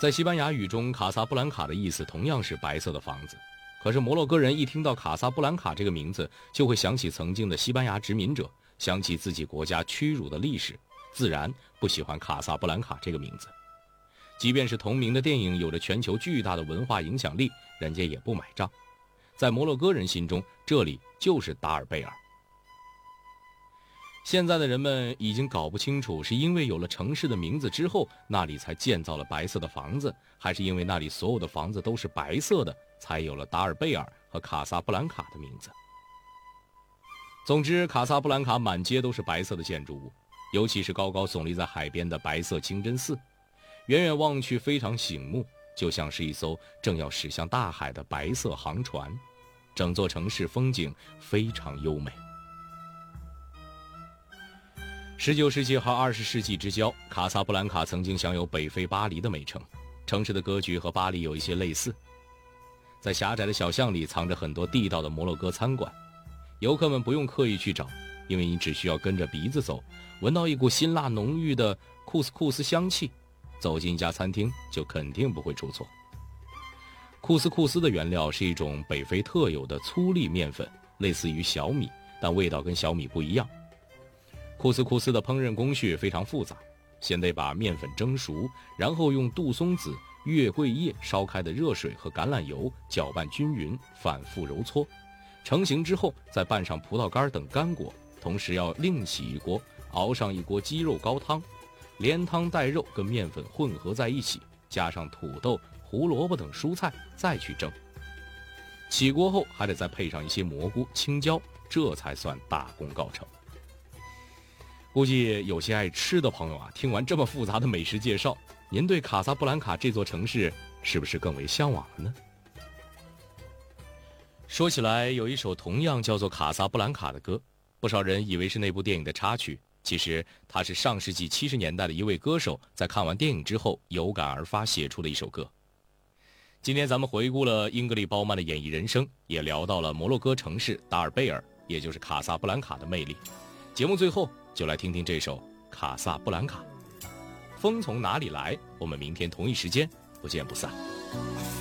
在西班牙语中，卡萨布兰卡的意思同样是白色的房子。可是摩洛哥人一听到卡萨布兰卡这个名字，就会想起曾经的西班牙殖民者，想起自己国家屈辱的历史，自然不喜欢卡萨布兰卡这个名字。即便是同名的电影有着全球巨大的文化影响力，人家也不买账。在摩洛哥人心中，这里就是达尔贝尔。现在的人们已经搞不清楚，是因为有了城市的名字之后，那里才建造了白色的房子，还是因为那里所有的房子都是白色的，才有了达尔贝尔和卡萨布兰卡的名字。总之，卡萨布兰卡满街都是白色的建筑物，尤其是高高耸立在海边的白色清真寺，远远望去非常醒目，就像是一艘正要驶向大海的白色航船。整座城市风景非常优美。19世纪和20世纪之交，卡萨布兰卡曾经享有北非巴黎的美称，城市的格局和巴黎有一些类似。在狭窄的小巷里藏着很多地道的摩洛哥餐馆，游客们不用刻意去找，因为你只需要跟着鼻子走，闻到一股辛辣浓郁的库斯库斯香气，走进一家餐厅就肯定不会出错。库斯库斯的原料是一种北非特有的粗粒面粉，类似于小米，但味道跟小米不一样。库斯库斯的烹饪工序非常复杂，先得把面粉蒸熟，然后用杜松子、月桂叶烧开的热水和橄榄油搅拌均匀，反复揉搓。成型之后再拌上葡萄干等干果，同时要另起一锅，熬上一锅鸡肉高汤，连汤带肉跟面粉混合在一起，加上土豆、胡萝卜等蔬菜，再去蒸。起锅后还得再配上一些蘑菇、青椒，这才算大功告成。估计有些爱吃的朋友啊，听完这么复杂的美食介绍，您对卡萨布兰卡这座城市是不是更为向往了呢？说起来，有一首同样叫做《卡萨布兰卡》的歌，不少人以为是那部电影的插曲，其实它是上世纪70年代的一位歌手在看完电影之后有感而发写出的一首歌。今天咱们回顾了英格丽褒曼的演艺人生，也聊到了摩洛哥城市达尔贝尔，也就是卡萨布兰卡的魅力。节目最后就来听听这首《卡萨布兰卡》。风从哪里来？我们明天同一时间不见不散。